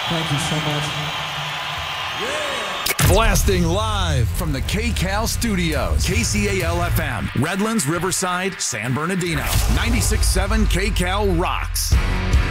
Thank you so much. Blasting live from the KCAL studios. KCAL-FM, Redlands, Riverside, San Bernardino. 96.7 KCAL rocks.